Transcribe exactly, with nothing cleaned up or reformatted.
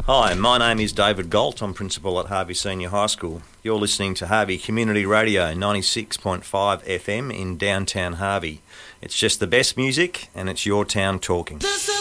Hi, my name is David Galt. I'm principal at Harvey Senior High School. You're listening to Harvey Community Radio ninety-six point five F M in downtown Harvey. It's just the best music and it's your town talking. This